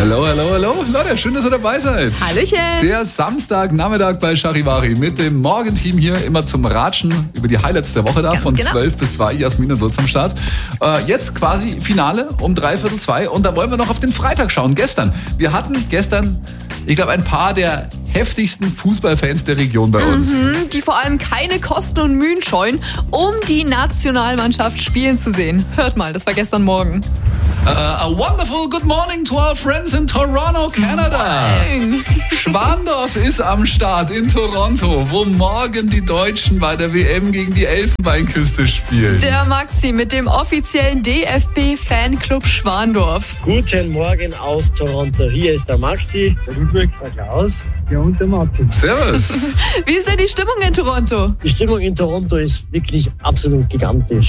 Hallo. Leute, schön, dass ihr dabei seid. Hallöchen. Der Samstagnachmittag bei Charivari mit dem Morgenteam hier immer zum Ratschen über die Highlights der Woche da. Ganz von genau. 12 bis 2. Jasmin und Lutz am Start. Jetzt quasi Finale um 3:45 und da wollen wir noch auf den Freitag schauen. Wir hatten gestern, ich glaube, ein paar der heftigsten Fußballfans der Region bei uns. Die vor allem keine Kosten und Mühen scheuen, um die Nationalmannschaft spielen zu sehen. Hört mal, das war gestern Morgen. A wonderful good morning to our friends in Toronto, Canada. Schwandorf ist am Start in Toronto, wo morgen die Deutschen bei der WM gegen die Elfenbeinküste spielen. Der Maxi mit dem offiziellen DFB-Fanclub Schwandorf. Guten Morgen aus Toronto. Hier ist der Maxi, der Ludwig, der Klaus, ja, und der Martin. Servus. Wie ist denn die Stimmung in Toronto? Die Stimmung in Toronto ist wirklich absolut gigantisch.